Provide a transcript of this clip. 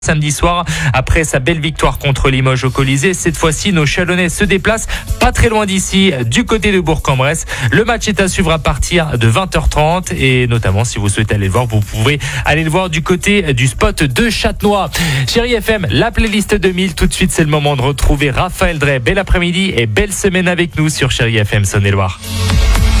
Samedi soir, après sa belle victoire contre Limoges au Colisée, cette fois-ci, nos Chalonnais se déplacent pas très loin d'ici, du côté de Bourg-en-Bresse. Le match est à suivre à partir de 20h30 et notamment, si vous souhaitez aller le voir, vous pouvez aller le voir du côté du spot de Châtenois. Chérie FM, la playlist 2000. Tout de suite, c'est le moment de retrouver Raphaël Drey. Bel après-midi et belle semaine avec nous sur Chérie FM Saône-et-Loire.